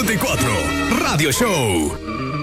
54 Radio Show.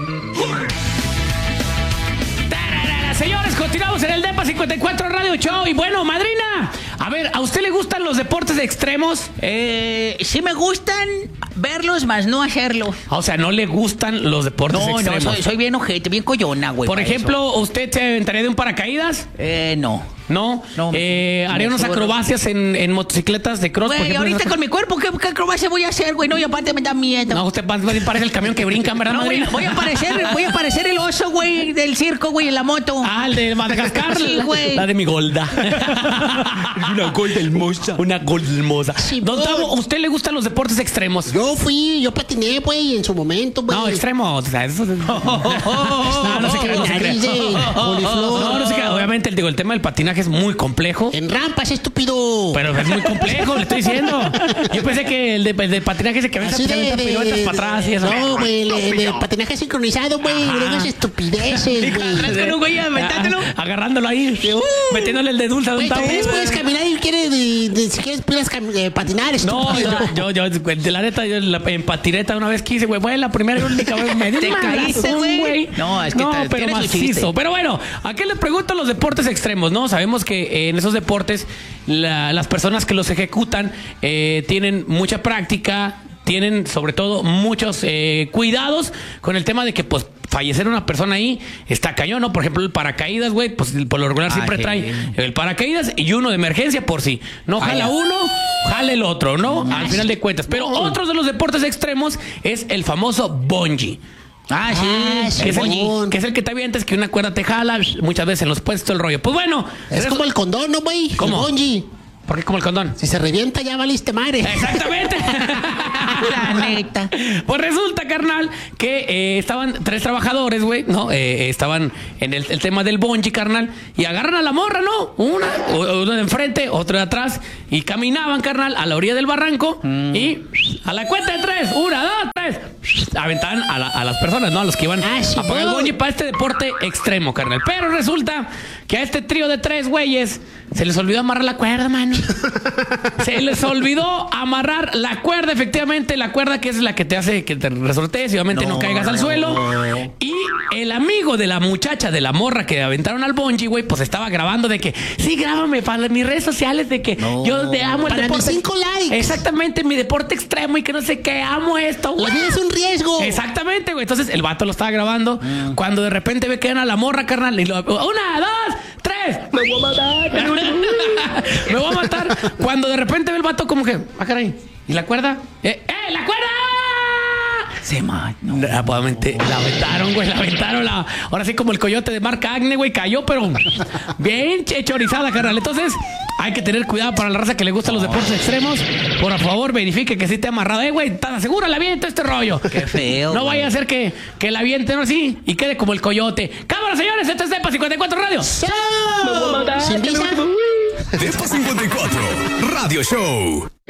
Señores, continuamos en el DEPA 54 Radio Show. Y bueno, madrina, a ver, ¿a usted le gustan los deportes extremos? Sí me gustan verlos, más no hacerlo. O sea, ¿no le gustan los deportes extremos? No, soy bien ojete, bien collona, güey. Por ejemplo, ¿usted se aventaría de un paracaídas? No. ¿No? ¿Haría unas acrobacias en motocicletas de cross? Güey, ahorita con mi cuerpo, ¿qué acrobacia voy a hacer, güey? No, y aparte me da miedo. No, usted parece el camión que brinca, ¿verdad, no, madrina? voy a parecer el oso, güey, del circo, güey, en la moto. Ah, el de Madagascar. Sí, güey. La de mi Golda. Una Golda hermosa. Una Golda hermosa. Sí, Don Tavo, ¿a usted le gustan los deportes extremos? Yo patiné, güey, en su momento, güey. No, extremos. O sea, eso... no se crea, no se crea. No se crea. Obviamente, el tema del patinaje es muy complejo. En rampas, estúpido. Pero es muy complejo, le estoy diciendo. Yo pensé que el de patinaje es el que a veces piruetas para atrás y eso. No, güey, el de patinaje sincronizado, güey. No es estupideces, güey. Con un güey aventándolo. Agarrándolo ahí. Metiéndole el de dulce a Don Tavo. Puedes caminar y si quieres puedes patinar, estúpido. No, yo, de la neta, en patineta una vez quise, güey. Fue la primera y única vez. Me ¿Te caíste, güey? No, es que pero macizo. Pero bueno, ¿a qué le pregunto los deportes extremos, no? Sabemos que en esos deportes las personas que los ejecutan tienen mucha práctica, tienen sobre todo muchos cuidados con el tema de que pues fallecer una persona ahí está cañón, ¿no? Por ejemplo, el paracaídas, güey, pues por lo regular siempre trae el paracaídas y uno de emergencia por si no jala uno, jala el otro, ¿no? Al final de cuentas. Pero otros de los deportes extremos es el famoso bungee. Sí, que es el que te avientas, que una cuerda te jala, muchas veces en los puestos el rollo. Pues bueno. Es como el condón, ¿no, güey? ¿Cómo? El bungee. ¿Por qué como el condón? Si se revienta ya valiste madre. Exactamente. La neta. Pues resulta, carnal, que estaban 3 trabajadores, güey, ¿no? Estaban en el tema del bungee, carnal, y agarran a la morra, ¿no? Una de enfrente, otra de atrás, y caminaban, carnal, a la orilla del barranco, y a la cuenta de 3, 1, 2, 3, aventaban a las personas, ¿no? A los que iban a pagar el bungee para este deporte extremo, carnal. Pero resulta que a este trío de 3 güeyes se les olvidó amarrar la cuerda, mano. Se les olvidó amarrar la cuerda, efectivamente, la cuerda que es la que te hace que te resortees y obviamente no caigas al suelo. Y el amigo de la muchacha, de la morra que aventaron al bungee, güey, pues estaba grabando de que, sí, grábame para mis redes sociales de que yo te amo el para deporte. Mis 5 likes. Exactamente, mi deporte extremo y que no sé qué, amo esto. La vida es un riesgo. Exactamente, güey. Entonces el vato lo estaba grabando cuando de repente ve que era la morra, carnal. Y 1, 2, 3. Me voy a matar. Me voy a matar. Cuando de repente ve el vato como que, caray. ¿Y la cuerda? ¡La cuerda! Se mató. Rápidamente la aventaron, güey. La aventaron. Ahora sí, como el coyote de Marc Agne, güey. Cayó, pero bien chorizada, carnal. Entonces, hay que tener cuidado para la raza que le gustan los deportes extremos. Por favor, verifique que sí esté amarrado. Güey, ¿estás segura? La aviento este rollo. Qué feo. No vaya a ser que la avienten así y quede como el coyote. Cámara, señores. Esto es DEPA 54 Radio. ¡Chao! DEPA 54 Radio Show.